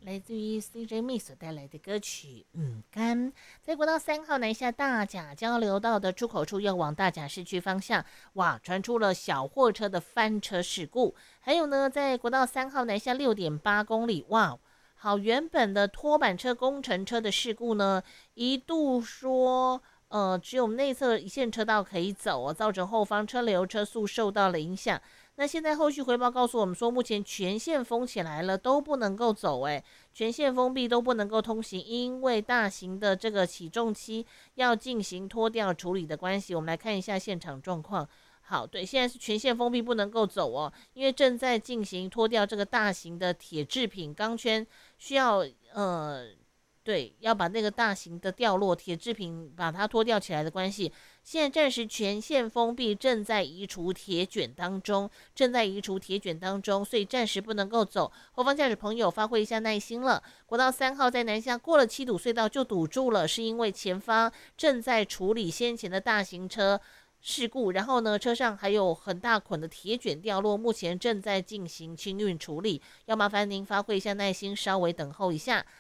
来自于 CJ Miss 所带来的歌曲干。在国道3号南下大甲交流道的出口处，要往大甲市区方向，哇，传出了小货车的翻车事故。还有呢，在国道3号南下6.8公里，哇，好，原本的拖板车、工程车的事故呢，一度说。只有内侧一线车道可以走哦，造成后方车流车速受到了影响。那现在后续回报告诉我们说，目前全线封起来了，都不能够走，全线封闭都不能够通行，因为大型的这个起重机要进行拖吊处理的关系。我们来看一下现场状况。好，对，现在是全线封闭，不能够走哦，因为正在进行拖吊这个大型的铁制品钢圈，需要对，要把那个大型的掉落铁制品把它拖吊起来的关系，现在暂时全线封闭，正在移除铁卷当中，所以暂时不能够走。后方驾驶朋友发挥一下耐心了。国道3号在南下过了七堵隧道就堵住了，是因为前方正在处理先前的大型车事故，然后呢，车上还有很大捆的铁卷掉落，目前正在进行清运处理，要麻烦您发挥一下耐心，稍微等候一下。